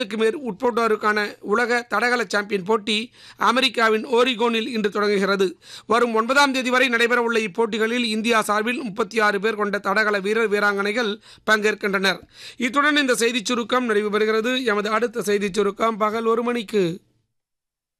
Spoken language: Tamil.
மேற் உட்பட்டோருக்கான உலக தடகள சாம்பியன் போட்டி அமெரிக்காவின் ஓரிகோனில் இன்று தொடங்குகிறது. வரும் 9ஆம் தேதி வரை நடைபெறவுள்ள இப்போட்டிகளில் இந்தியா சார்பில் 36 பேர் கொண்ட தடகள வீரர் வீராங்கனைகள் பங்கேற்கின்றனர். இத்துடன் இந்த செய்திச் சுருக்கம் நிறைவு பெறுகிறது. எமது அடுத்த செய்திச் சுருக்கம் பகல் 1 மணிக்கு.